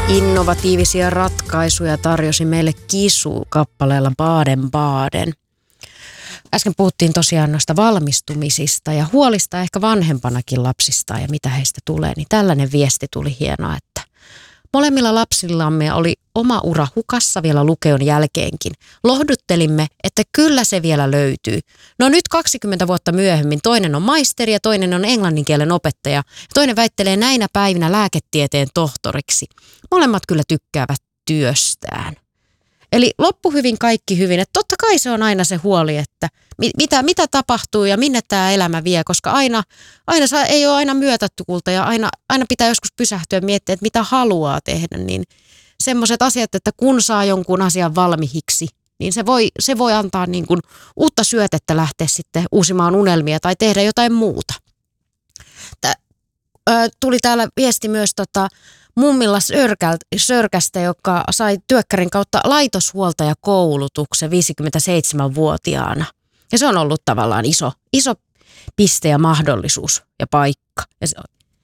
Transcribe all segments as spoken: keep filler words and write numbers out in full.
Innovatiivisia ratkaisuja tarjosi meille Kisu kappaleella Baden Baden. Äsken puhuttiin tosiaan noista valmistumisista ja huolista ehkä vanhempanakin lapsista ja mitä heistä tulee, niin tällainen viesti tuli hienoa, että molemmilla lapsillamme oli oma ura hukassa vielä lukeon jälkeenkin. Lohduttelimme, että kyllä se vielä löytyy. No nyt kaksikymmentä vuotta myöhemmin toinen on maisteri ja toinen on englanninkielen opettaja. Toinen väittelee näinä päivinä lääketieteen tohtoriksi. Molemmat kyllä tykkäävät työstään. Eli loppu hyvin, kaikki hyvin. Että totta kai se on aina se huoli, että mitä, mitä tapahtuu ja minne tämä elämä vie, koska aina, aina saa, ei ole aina myötätuulta ja aina, aina pitää joskus pysähtyä ja miettiä, että mitä haluaa tehdä. Niin semmoiset asiat, että kun saa jonkun asian valmiiksi, niin se voi, se voi antaa niin kuin uutta syötettä lähteä sitten uusimaan unelmia tai tehdä jotain muuta. Tää, ö, tuli täällä viesti myös tota, mummilla Sörkästä, joka sai työkkärin kautta laitoshuoltajakoulutuksen viisikymmentäseitsemänvuotiaana. Ja se on ollut tavallaan iso, iso piste ja mahdollisuus ja paikka. Ja, se,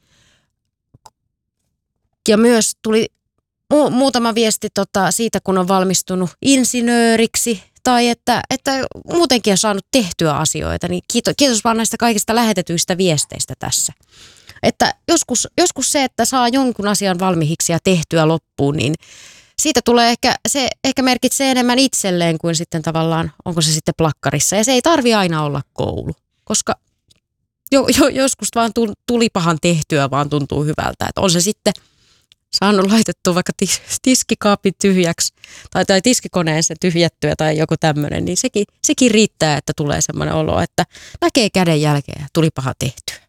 ja myös tuli mu- muutama viesti tota, siitä, kun on valmistunut insinööriksi tai että, että muutenkin on saanut tehtyä asioita. Niin kiitos, kiitos vaan näistä kaikista lähetetyistä viesteistä tässä. Että joskus, joskus se, että saa jonkun asian valmiiksi ja tehtyä loppuun, niin siitä tulee ehkä, se ehkä merkitsee enemmän itselleen kuin sitten tavallaan, onko se sitten plakkarissa. Ja se ei tarvi aina olla koulu, koska jo, jo, joskus vaan tulipahan tehtyä vaan tuntuu hyvältä. Että on se sitten saanut laitettua vaikka tis, tiskikaapin tyhjäksi tai, tai tiskikoneen se tyhjättyä tai joku tämmöinen, niin sekin, sekin riittää, että tulee semmoinen olo, että näkee käden jälkeen ja tulipahan tehtyä.